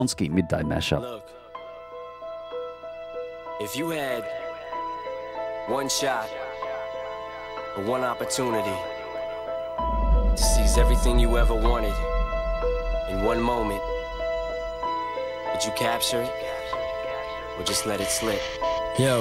Onsky Midnight Mashup. Look, if you had one shot or one opportunity to seize everything you ever wanted in one moment, would you capture it or just let it slip? Yo.